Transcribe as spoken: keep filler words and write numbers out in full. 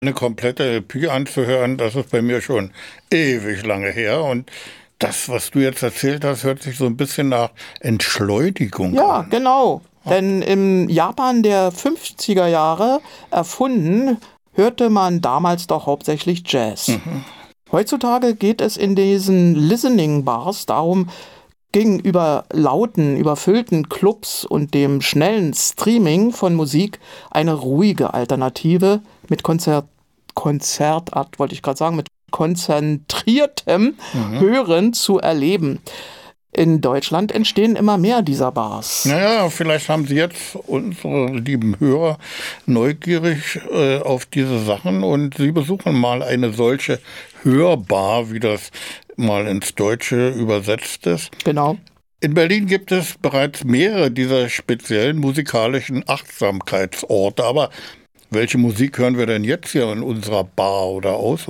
Eine komplette L P anzuhören, das ist bei mir schon ewig lange her. Und das, was du jetzt erzählt hast, hört sich so ein bisschen nach Entschleunigung Ja, an. genau. Denn im Japan der fünfziger Jahre erfunden, hörte man damals doch hauptsächlich Jazz. Heutzutage geht es in diesen Listening Bars darum, gegenüber lauten, überfüllten Clubs und dem schnellen Streaming von Musik eine ruhige Alternative mit Konzert, Konzertart, wollte ich gerade sagen, mit konzentriertem Hören zu erleben. In Deutschland entstehen immer mehr dieser Bars. Naja, vielleicht haben Sie jetzt unsere lieben Hörer neugierig äh, auf diese Sachen und Sie besuchen mal eine solche Hörbar, wie das mal ins Deutsche übersetzt ist. Genau. In Berlin gibt es bereits mehrere dieser speziellen musikalischen Achtsamkeitsorte. Aber welche Musik hören wir denn jetzt hier in unserer Bar oder aus